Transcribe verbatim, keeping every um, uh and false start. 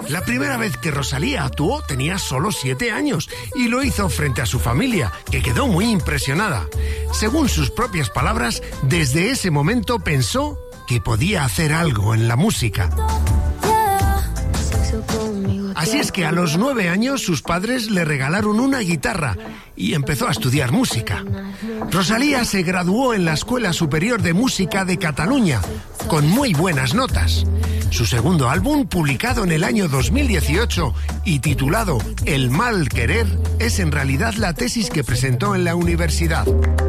La primera vez que Rosalía actuó tenía solo siete años y lo hizo frente a su familia, que quedó muy impresionada. Según sus propias palabras, desde ese momento pensó que podía hacer algo en la música. Así es que a los nueve años sus padres le regalaron una guitarra y empezó a estudiar música. Rosalía se graduó en la Escuela Superior de Música de Cataluña, con muy buenas notas. Su segundo álbum, publicado en el año dos mil dieciocho y titulado El mal querer, es en realidad la tesis que presentó en la universidad.